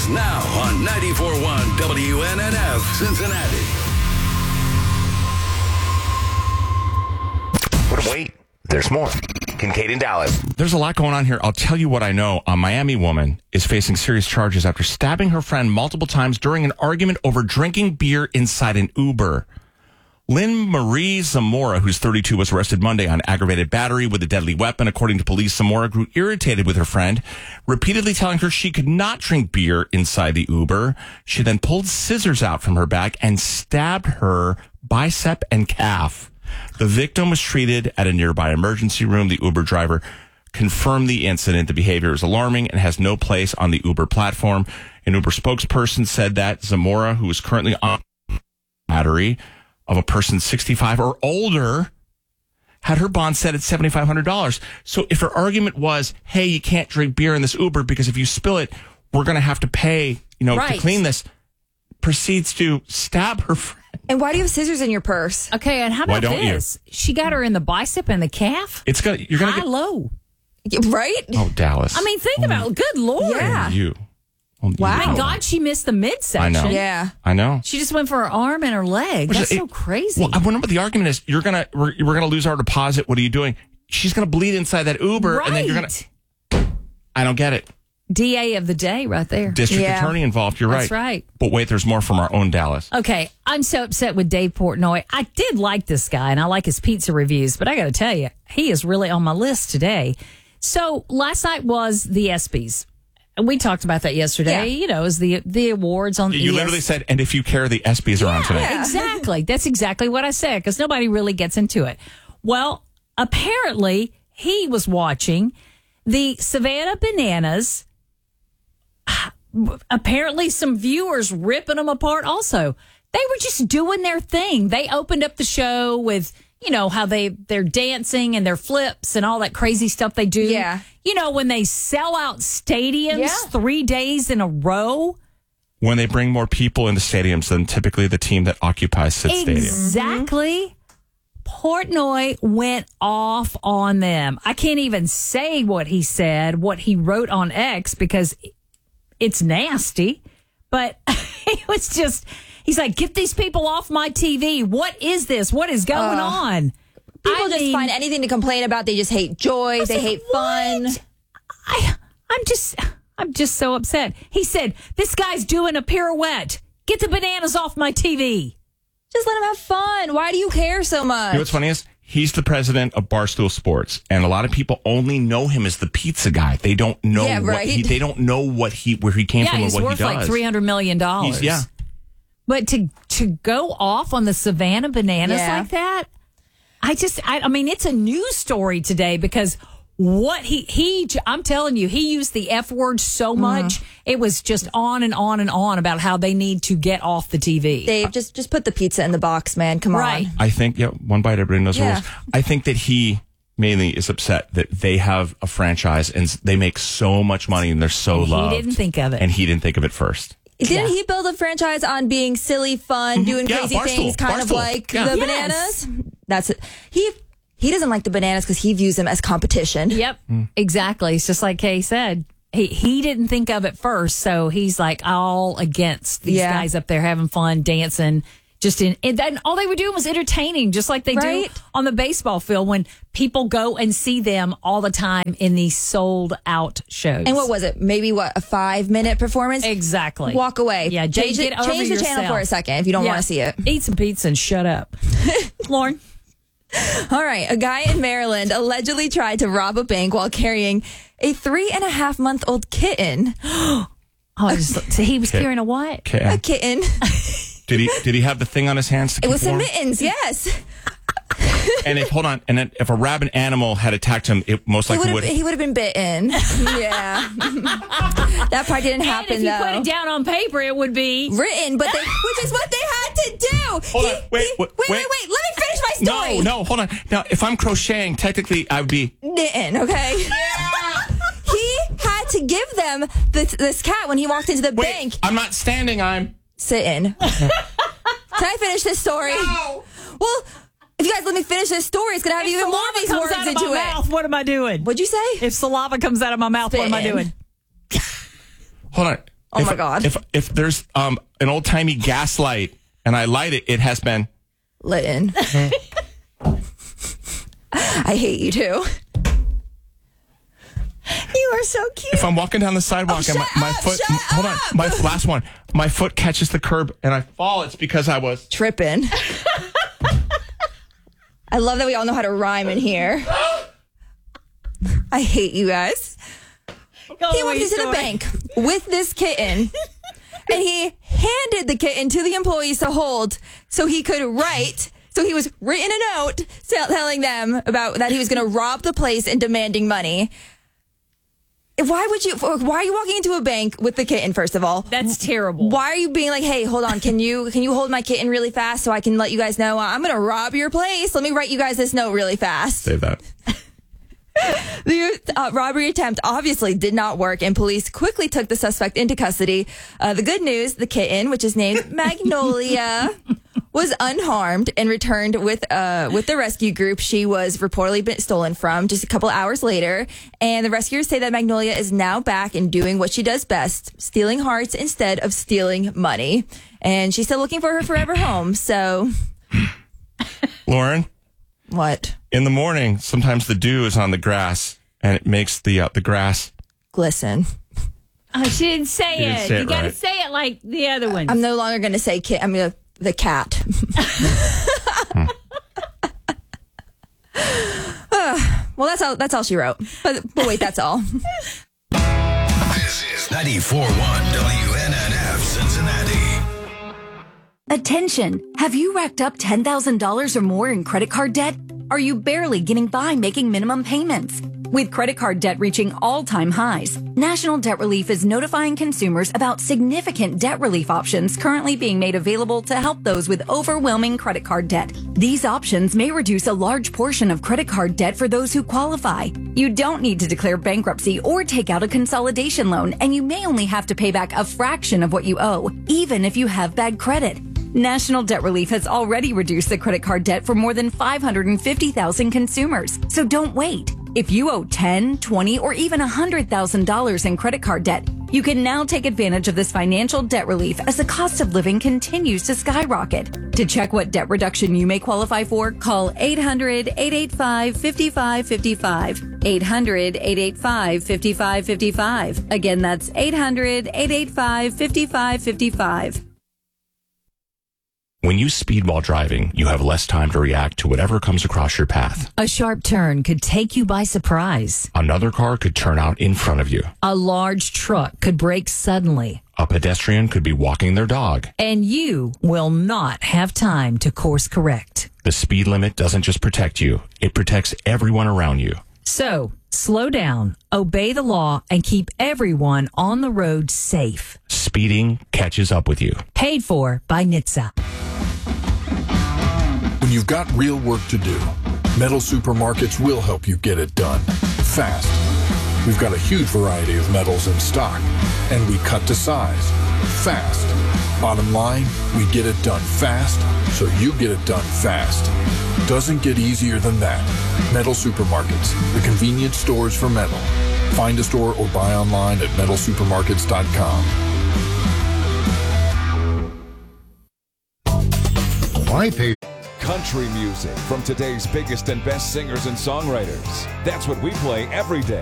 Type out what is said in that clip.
Sports, now on 94.1 WNNF, Cincinnati. Wait, there's more. Kincaid in Dallas. There's a lot going on here. I'll tell you what I know. A Miami woman is facing serious charges after stabbing her friend multiple times during an argument over drinking beer inside an Uber. Lynn Marie Zamora, who's 32, was arrested Monday on aggravated battery with a deadly weapon. According to police, Zamora grew irritated with her friend, repeatedly telling her she could not drink beer inside the Uber. She then pulled scissors out from her back and stabbed her bicep and calf. The victim was treated at a nearby emergency room. The Uber driver confirmed the incident. The behavior is alarming and has no place on the Uber platform. An Uber spokesperson said that Zamora, who is currently on battery of a person 65 or older, had her bond set at $7,500. So if her argument was, hey, you can't drink beer in this Uber because if you spill it, we're going to have to pay, to clean this, proceeds to stab her friend. And why do you have scissors in your purse? Okay, and how about this? She got her in the bicep and the calf. You're gonna get low, right? Oh, Dallas. I mean, think about it. Good Lord. Yeah. Wow. My God, she missed the midsection. I know. Yeah. I know. She just went for her arm and her leg. That's so crazy. Well, I wonder what the argument is. We're gonna lose our deposit. What are you doing? She's gonna bleed inside that Uber, and then you're gonna. I don't get it. DA of the day right there. District attorney involved. You're right. That's right. But wait, there's more from our own Dallas. Okay, I'm so upset with Dave Portnoy. I did like this guy, and I like his pizza reviews, but I got to tell you, he is really on my list today. So last night was the ESPYs. And we talked about that yesterday. Yeah. It was the awards on. You literally said, and if you care, the ESPYs are on today. Yeah, exactly. That's exactly what I said because nobody really gets into it. Well, apparently he was watching the Savannah Bananas. Apparently some viewers ripping them apart also. They were just doing their thing. They opened up the show with, how they're dancing and their flips and all that crazy stuff they do. Yeah. When they sell out stadiums 3 days in a row. When they bring more people into stadiums than typically the team that occupies said stadium. Exactly. Portnoy went off on them. I can't even say what he said, what he wrote on X because it's nasty, but it was just, he's like, get these people off my TV. What is this? What is going on? People just find anything to complain about. They just hate joy. They hate fun. I'm just so upset. He said, this guy's doing a pirouette. Get the bananas off my TV. Just let him have fun. Why do you care so much? You know what's funny is he's the president of Barstool Sports, and a lot of people only know him as the pizza guy. They don't know they don't know where he came from and what he does. Yeah, he's worth like $300 million. But to go off on the Savannah Bananas like that, I mean, it's a news story today because what I'm telling you, he used the F word so much. It was just on and on and on about how they need to get off the TV. Dave, just put the pizza in the box, man. Come on. I think, one bite, everybody knows the rules. I think that he mainly is upset that they have a franchise and they make so much money and they're so loved. He didn't think of it. And he didn't think of it first. Didn't he build a franchise on being silly, fun, doing crazy things, kind of like the Bananas? That's it. He doesn't like the Bananas because he views them as competition. Yep, exactly. It's just like Kay said. He didn't think of it first, so he's like all against these guys up there having fun, dancing. And then all they were doing was entertaining, just like they do on the baseball field when people go and see them all the time in these sold out shows. And what was it? Maybe a 5-minute performance? Exactly. Walk away. Yeah, change the channel for a second if you don't want to see it. Eat some pizza and shut up. Lauren. All right. A guy in Maryland allegedly tried to rob a bank while carrying a 3.5-month-old kitten. So he was carrying a what? A kitten. Did he have the thing on his hands? It was some mittens, yes. And if a rabid animal had attacked him, it most likely would. He would have been bitten. Yeah, that part didn't happen. And if you put it down on paper, it would be written. Which is what they had to do. Hold on, wait. Let me finish my story. No, hold on. Now, if I'm crocheting, technically, I would be knitting. Okay. Yeah. He had to give them this cat when he walked into the bank. I'm not standing. I'm sitting. Can I finish this story? No. Well, if you guys let me finish this story, it's going to have even more of these words into it. Mouth, what am I doing? What'd you say? If saliva comes out of my mouth, what am I doing? Hold on. Oh my God. If there's an old timey gas light and I light it, it has been lit in. I hate you too. You are so cute. If I'm walking down the sidewalk and my foot, hold on, my last one, my foot catches the curb and I fall, it's because I was tripping. I love that we all know how to rhyme in here. I hate you guys. He walked into the bank with this kitten, and he handed the kitten to the employees to hold so he could write. So he was written a note telling them about that he was going to rob the place and demanding money. Why are you walking into a bank with the kitten, first of all? That's terrible. Why are you being like, hey, hold on, can you hold my kitten really fast so I can let you guys know I'm going to rob your place? Let me write you guys this note really fast. Save that. The robbery attempt obviously did not work, and police quickly took the suspect into custody. The good news, the kitten, which is named Magnolia, was unharmed and returned with the rescue group she was reportedly been stolen from just a couple hours later. And the rescuers say that Magnolia is now back and doing what she does best, stealing hearts instead of stealing money. And she's still looking for her forever home. So, Lauren? What? In the morning, sometimes the dew is on the grass, and it makes the grass glisten. Oh, she didn't say it. You got to say it like the other one. I'm no longer going to say kit. I'm going to the cat. Well, that's all she wrote. But wait, that's all. This is 94.1 WNNF Cincinnati. Attention! Have you racked up $10,000 or more in credit card debt? Are you barely getting by making minimum payments? With credit card debt reaching all-time highs, National Debt Relief is notifying consumers about significant debt relief options currently being made available to help those with overwhelming credit card debt. These options may reduce a large portion of credit card debt for those who qualify. You don't need to declare bankruptcy or take out a consolidation loan, and you may only have to pay back a fraction of what you owe, even if you have bad credit. National Debt Relief has already reduced the credit card debt for more than 550,000 consumers. So don't wait. If you owe $10,000, $20,000, or even $100,000 in credit card debt, you can now take advantage of this financial debt relief as the cost of living continues to skyrocket. To check what debt reduction you may qualify for, call 800-885-5555. 800-885-5555. Again, that's 800-885-5555. When you speed while driving, you have less time to react to whatever comes across your path. A sharp turn could take you by surprise. Another car could turn out in front of you. A large truck could brake suddenly. A pedestrian could be walking their dog. And you will not have time to course correct. The speed limit doesn't just protect you, it protects everyone around you. So, slow down, obey the law, and keep everyone on the road safe. Speeding catches up with you. Paid for by NHTSA. When you've got real work to do, Metal Supermarkets will help you get it done fast. We've got a huge variety of metals in stock, and we cut to size fast. Bottom line, we get it done fast, so you get it done fast. Doesn't get easier than that. Metal Supermarkets, the convenience stores for metal. Find a store or buy online at metalsupermarkets.com. Why pay? Country music from today's biggest and best singers and songwriters. That's what we play every day